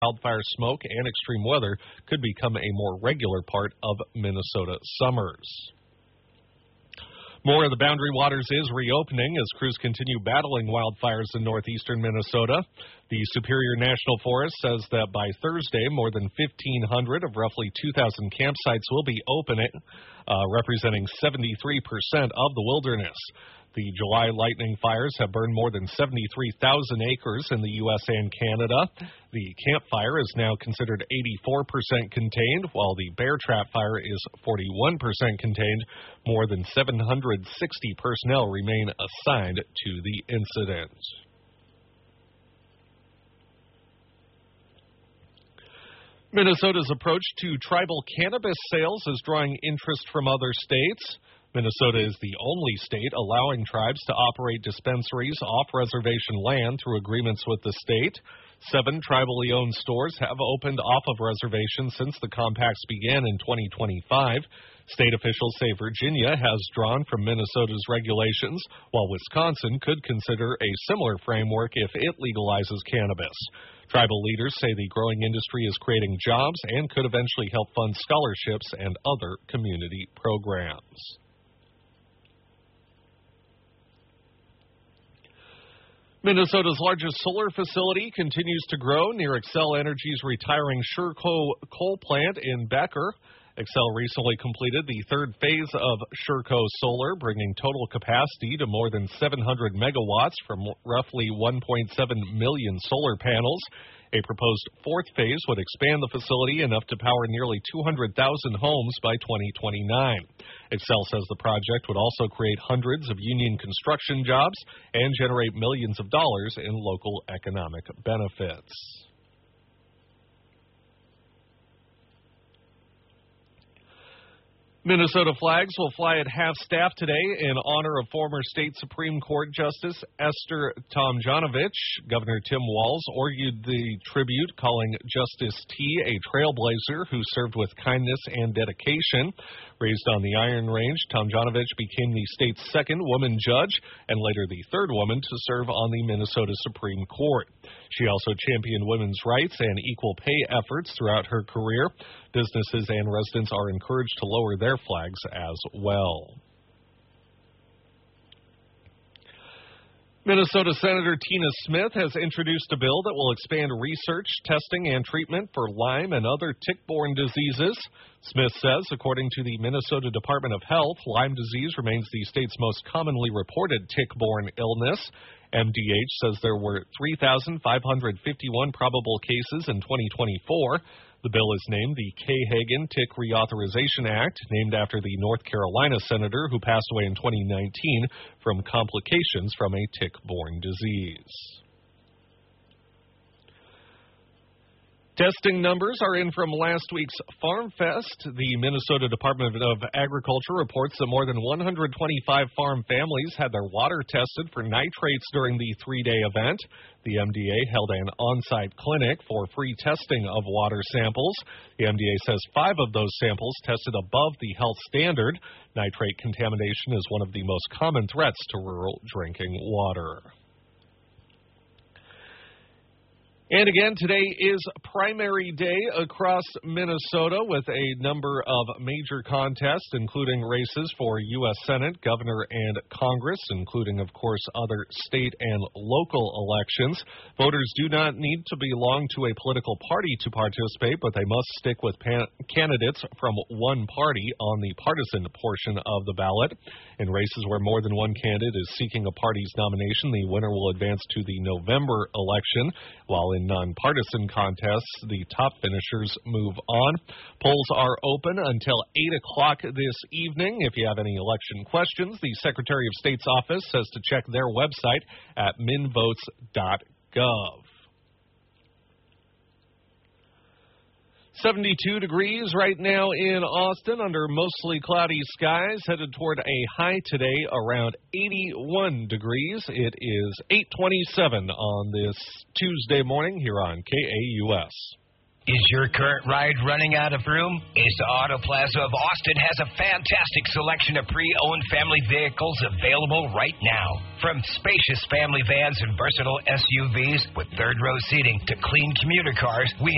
Wildfire smoke and extreme weather could become a more regular part of Minnesota summers. More of the Boundary Waters is reopening as crews continue battling wildfires in northeastern Minnesota. The Superior National Forest says that by Thursday, more than 1,500 of roughly 2,000 campsites will be opening, representing 73% of the wilderness. The July lightning fires have burned more than 73,000 acres in the U.S. and Canada. The Camp Fire is now considered 84% contained, while the Bear Trap Fire is 41% contained. More than 760 personnel remain assigned to the incident. Minnesota's approach to tribal cannabis sales is drawing interest from other states. Minnesota is the only state allowing tribes to operate dispensaries off reservation land through agreements with the state. 7 tribally owned stores have opened off of reservations since the compacts began in 2025. State officials say Virginia has drawn from Minnesota's regulations, while Wisconsin could consider a similar framework if it legalizes cannabis. Tribal leaders say the growing industry is creating jobs and could eventually help fund scholarships and other community programs. Minnesota's largest solar facility continues to grow near Xcel Energy's retiring Sherco coal plant in Becker. Xcel recently completed the third phase of Sherco Solar, bringing total capacity to more than 700 megawatts from roughly 1.7 million solar panels. A proposed fourth phase would expand the facility enough to power nearly 200,000 homes by 2029. Xcel says the project would also create hundreds of union construction jobs and generate millions of dollars in local economic benefits. Minnesota flags will fly at half-staff today in honor of former state Supreme Court Justice Esther Tomjanovich. Governor Tim Walz argued the tribute, calling Justice T a trailblazer who served with kindness and dedication. Raised on the Iron Range, Tomjanovich became the state's second woman judge and later the third woman to serve on the Minnesota Supreme Court. She also championed women's rights and equal pay efforts throughout her career. Businesses and residents are encouraged to lower their flags as well. Minnesota Senator Tina Smith has introduced a bill that will expand research, testing, and treatment for Lyme and other tick-borne diseases. Smith says, according to the Minnesota Department of Health, Lyme disease remains the state's most commonly reported tick-borne illness. MDH says there were 3,551 probable cases in 2024. The bill is named the Kay Hagan Tick Reauthorization Act, named after the North Carolina senator who passed away in 2019 from complications from a tick-borne disease. Testing numbers are in from last week's Farm Fest. The Minnesota Department of Agriculture reports that more than 125 farm families had their water tested for nitrates during the 3-day event. The MDA held an on-site clinic for free testing of water samples. The MDA says 5 of those samples tested above the health standard. Nitrate contamination is one of the most common threats to rural drinking water. And again, today is primary day across Minnesota with a number of major contests, including races for U.S. Senate, Governor, and Congress, including, of course, other state and local elections. Voters do not need to belong to a political party to participate, but they must stick with candidates from one party on the partisan portion of the ballot. In races where more than one candidate is seeking a party's nomination, the winner will advance to the November election, while in nonpartisan contests, the top finishers move on. Polls are open until 8 o'clock this evening. If you have any election questions, the Secretary of State's office says to check their website at minvotes.gov. 72 degrees right now in Austin under mostly cloudy skies, headed toward a high today around 81 degrees. It is 8:27 on this Tuesday morning here on KAUS. Is your current ride running out of room? Asa Auto Plaza of Austin has a fantastic selection of pre-owned family vehicles available right now. From spacious family vans and versatile SUVs with third-row seating to clean commuter cars, we